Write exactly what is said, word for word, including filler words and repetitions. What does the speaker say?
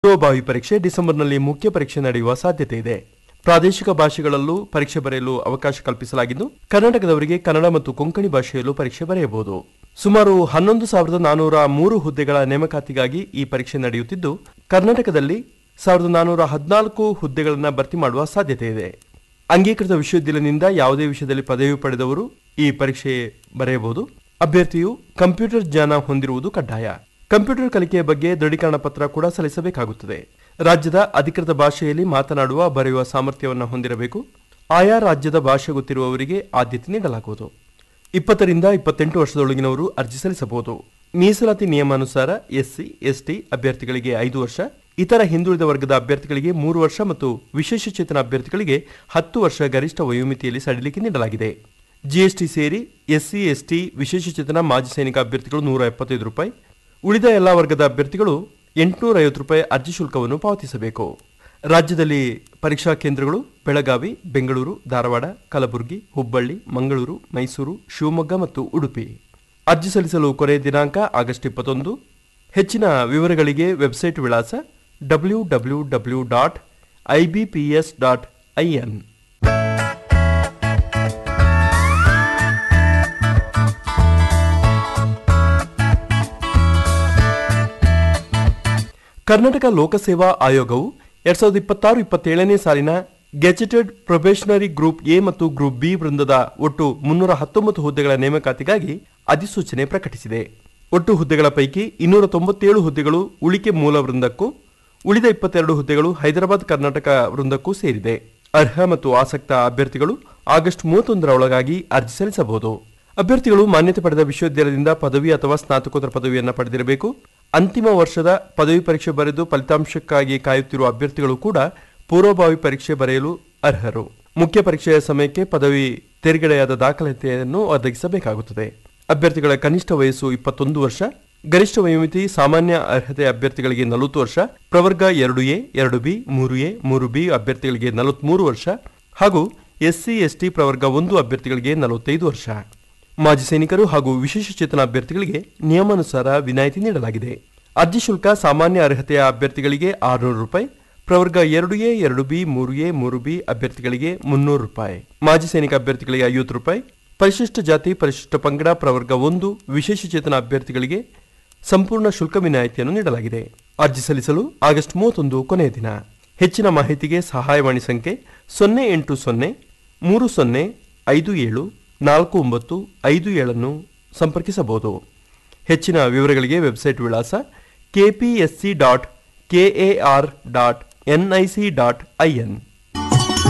ಪೂರ್ವಭಾವಿ ಪರೀಕ್ಷೆ ಡಿಸೆಂಬರ್ನಲ್ಲಿ ಮುಖ್ಯ ಪರೀಕ್ಷೆ ನಡೆಯುವ ಸಾಧ್ಯತೆ ಇದೆ. ಪ್ರಾದೇಶಿಕ ಭಾಷೆಗಳಲ್ಲೂ ಪರೀಕ್ಷೆ ಬರೆಯಲು ಅವಕಾಶ ಕಲ್ಪಿಸಲಾಗಿದ್ದು, ಕರ್ನಾಟಕದವರಿಗೆ ಕನ್ನಡ ಮತ್ತು ಕೊಂಕಣಿ ಭಾಷೆಯಲ್ಲೂ ಪರೀಕ್ಷೆ ಬರೆಯಬಹುದು. ಸುಮಾರು ಹನ್ನೊಂದು ಸಾವಿರದ ನಾನೂರ ಮೂರು ಹುದ್ದೆಗಳ ನೇಮಕಾತಿಗಾಗಿ ಈ ಪರೀಕ್ಷೆ ನಡೆಯುತ್ತಿದ್ದು, ಕರ್ನಾಟಕದಲ್ಲಿ ಸಾವಿರದ ನಾನೂರ ಹದಿನಾಲ್ಕು ಹುದ್ದೆಗಳನ್ನು ಭರ್ತಿ ಮಾಡುವ ಸಾಧ್ಯತೆ ಇದೆ. ಅಂಗೀಕೃತ ವಿಶ್ವವಿದ್ಯಾಲಯದಿಂದ ಯಾವುದೇ ವಿಷಯದಲ್ಲಿ ಪದವಿ ಪಡೆದವರು ಈ ಪರೀಕ್ಷೆ ಬರೆಯಬಹುದು. ಅಭ್ಯರ್ಥಿಯು ಕಂಪ್ಯೂಟರ್ ಜ್ಞಾನ ಹೊಂದಿರುವುದು ಕಡ್ಡಾಯ. ಕಂಪ್ಯೂಟರ್ ಕಲಿಕೆಯ ಬಗ್ಗೆ ದೃಢೀಕರಣ ಪತ್ರ ಕೂಡ ಸಲ್ಲಿಸಬೇಕಾಗುತ್ತದೆ. ರಾಜ್ಯದ ಅಧಿಕೃತ ಭಾಷೆಯಲ್ಲಿ ಮಾತನಾಡುವ ಬರೆಯುವ ಸಾಮರ್ಥ್ಯವನ್ನು ಹೊಂದಿರಬೇಕು. ಆಯಾ ರಾಜ್ಯದ ಭಾಷೆ ಗೊತ್ತಿರುವವರಿಗೆ ಆದ್ಯತೆ ನೀಡಲಾಗುವುದು. ಇಪ್ಪತ್ತರಿಂದ ಇಪ್ಪತ್ತೆಂಟು ವರ್ಷದೊಳಗಿನವರು ಅರ್ಜಿ ಸಲ್ಲಿಸಬಹುದು. ಮೀಸಲಾತಿ ನಿಯಮಾನುಸಾರ ಎಸ್ಸಿ ಎಸ್ಟಿ ಅಭ್ಯರ್ಥಿಗಳಿಗೆ ಐದು ವರ್ಷ, ಇತರ ಹಿಂದುಳಿದ ವರ್ಗದ ಅಭ್ಯರ್ಥಿಗಳಿಗೆ ಮೂರು ವರ್ಷ ಮತ್ತು ವಿಶೇಷಚೇತನ ಅಭ್ಯರ್ಥಿಗಳಿಗೆ ಹತ್ತು ವರ್ಷ ಗರಿಷ್ಠ ವಯೋಮಿತಿಯಲ್ಲಿ ಸಡಿಲಿಕೆ ನೀಡಲಾಗಿದೆ. ಜಿಎಸ್ಟಿ ಸೇರಿ ಎಸ್ಸಿ ಎಸ್ಟಿ ವಿಶೇಷಚೇತನ ಮಾಜಿ ಸೈನಿಕ ಅಭ್ಯರ್ಥಿಗಳು ನೂರ ಎಪ್ಪತ್ತೈದು ರೂಪಾಯಿ, ಉಳಿದ ಎಲ್ಲಾ ವರ್ಗದ ಅಭ್ಯರ್ಥಿಗಳು ಎಂಟುನೂರ ಐವತ್ತು ರೂಪಾಯಿ ಅರ್ಜಿ ಶುಲ್ಕವನ್ನು ಪಾವತಿಸಬೇಕು. ರಾಜ್ಯದಲ್ಲಿ ಪರೀಕ್ಷಾ ಕೇಂದ್ರಗಳು ಬೆಳಗಾವಿ, ಬೆಂಗಳೂರು, ಧಾರವಾಡ, ಕಲಬುರಗಿ, ಹುಬ್ಬಳ್ಳಿ, ಮಂಗಳೂರು, ಮೈಸೂರು, ಶಿವಮೊಗ್ಗ ಮತ್ತು ಉಡುಪಿ. ಅರ್ಜಿ ಸಲ್ಲಿಸಲು ಕೊನೆಯ ದಿನಾಂಕ ಆಗಸ್ಟ್ ಇಪ್ಪತ್ತೊಂದು. ಹೆಚ್ಚಿನ ವಿವರಗಳಿಗೆ ವೆಬ್ಸೈಟ್ ವಿಳಾಸ W W W dot I B P S dot I N. Karnataka ಲೋಕಸೇವಾ ಆಯೋಗವು ಎರಡ್ ಸಾವಿರದ ಇಪ್ಪತ್ತಾರು ಇಪ್ಪತ್ತೇಳನೇ ಸಾಲಿನ ಗೆಜೆಟೆಡ್ ಪ್ರೊಬೇಷನರಿ ಗ್ರೂಪ್ ಎ ಮತ್ತು ಗ್ರೂಪ್ ಬಿ ವೃಂದದ ಒಟ್ಟು ಮುನ್ನೂರ ಹತ್ತೊಂಬತ್ತು ಹುದ್ದೆಗಳ ನೇಮಕಾತಿಗಾಗಿ ಅಧಿಸೂಚನೆ ಪ್ರಕಟಿಸಿದೆ. ಒಟ್ಟು ಹುದ್ದೆಗಳ ಪೈಕಿ ಇನ್ನೂರ ತೊಂಬತ್ತೇಳು ಹುದ್ದೆಗಳು ಉಳಿಕೆ ಮೂಲ ವೃಂದಕ್ಕೂ, ಉಳಿದ ಇಪ್ಪತ್ತೆರಡು ಹುದ್ದೆಗಳು ಹೈದರಾಬಾದ್ ಕರ್ನಾಟಕ ವೃಂದಕ್ಕೂ ಸೇರಿದೆ. ಅರ್ಹ ಮತ್ತು ಆಸಕ್ತ ಅಭ್ಯರ್ಥಿಗಳು ಆಗಸ್ಟ್ ಮೂವತ್ತೊಂದರ ಒಳಗಾಗಿ ಅರ್ಜಿ ಸಲ್ಲಿಸಬಹುದು. ಅಭ್ಯರ್ಥಿಗಳು ಮಾನ್ಯತೆ ಪಡೆದ ವಿಶ್ವವಿದ್ಯಾಲಯದಿಂದ ಪದವಿ ಅಥವಾ ಸ್ನಾತಕೋತ್ತರ ಪದವಿಯನ್ನು ಪಡೆದಿರಬೇಕು. ಅಂತಿಮ ವರ್ಷದ ಪದವಿ ಪರೀಕ್ಷೆ ಬರೆದು ಫಲಿತಾಂಶಕ್ಕಾಗಿ ಕಾಯುತ್ತಿರುವ ಅಭ್ಯರ್ಥಿಗಳು ಕೂಡ ಪೂರ್ವಭಾವಿ ಪರೀಕ್ಷೆ ಬರೆಯಲು ಅರ್ಹರು. ಮುಖ್ಯ ಪರೀಕ್ಷೆಯ ಸಮಯಕ್ಕೆ ಪದವಿ ತೆರೆಗಡೆಯಾದ ದಾಖಲಾತಿಯನ್ನು ಒದಗಿಸಬೇಕಾಗುತ್ತದೆ. ಅಭ್ಯರ್ಥಿಗಳ ಕನಿಷ್ಠ ವಯಸ್ಸು ಇಪ್ಪತ್ತೊಂದು ವರ್ಷ, ಗರಿಷ್ಠ ವಯೋಮಿತಿ ಸಾಮಾನ್ಯ ಅರ್ಹತೆ ಅಭ್ಯರ್ಥಿಗಳಿಗೆ ನಲವತ್ತು ವರ್ಷ, ಪ್ರವರ್ಗ ಎರಡು ಎ, ಎರಡು ಬಿ, ಮೂರು ಎ, ಮೂರು ಬಿ ಅಭ್ಯರ್ಥಿಗಳಿಗೆ ನಲವತ್ಮೂರು ವರ್ಷ ಹಾಗೂ ಎಸ್ಸಿ ಎಸ್ಟಿ ಪ್ರವರ್ಗ ಒಂದು ಅಭ್ಯರ್ಥಿಗಳಿಗೆ ನಲವತ್ತೈದು ವರ್ಷ. ಮಾಜಿ ಸೈನಿಕರು ಹಾಗೂ ವಿಶೇಷಚೇತನ ಅಭ್ಯರ್ಥಿಗಳಿಗೆ ನಿಯಮಾನುಸಾರ ವಿನಾಯಿತಿ ನೀಡಲಾಗಿದೆ. ಅರ್ಜಿ ಶುಲ್ಕ ಸಾಮಾನ್ಯ ಅರ್ಹತೆಯ ಅಭ್ಯರ್ಥಿಗಳಿಗೆ ಆರುನೂರು ರೂಪಾಯಿ, ಪ್ರವರ್ಗ ಎರಡು ಎ, ಎರಡು ಬಿ, ಮೂರು ಎ, ಮೂರು ಬಿ ಅಭ್ಯರ್ಥಿಗಳಿಗೆ ಮುನ್ನೂರು ರೂಪಾಯಿ, ಮಾಜಿ ಸೈನಿಕ ಅಭ್ಯರ್ಥಿಗಳಿಗೆ ಐವತ್ತು ರೂಪಾಯಿ, ಪರಿಶಿಷ್ಟ ಜಾತಿ ಪರಿಶಿಷ್ಟ ಪಂಗಡ ಪ್ರವರ್ಗ ಒಂದು ವಿಶೇಷಚೇತನ ಅಭ್ಯರ್ಥಿಗಳಿಗೆ ಸಂಪೂರ್ಣ ಶುಲ್ಕ ವಿನಾಯಿತಿಯನ್ನು ನೀಡಲಾಗಿದೆ. ಅರ್ಜಿ ಸಲ್ಲಿಸಲು ಆಗಸ್ಟ್ ಮೂವತ್ತೊಂದು ಕೊನೆಯ ದಿನ. ಹೆಚ್ಚಿನ ಮಾಹಿತಿಗೆ ಸಹಾಯವಾಣಿ ಸಂಖ್ಯೆ ಸೊನ್ನೆ ಎಂಟು ಸೊನ್ನೆ ಮೂರು ಸೊನ್ನೆ ಐದು ಏಳು ನಾಲ್ಕು ಒಂಬತ್ತು ಐದು ಏಳನ್ನು ಸಂಪರ್ಕಿಸಬಹುದು. ಹೆಚ್ಚಿನ ವಿವರಗಳಿಗೆ ವೆಬ್ಸೈಟ್ ವಿಳಾಸ KPSC dot KAR dot NIC dot IN.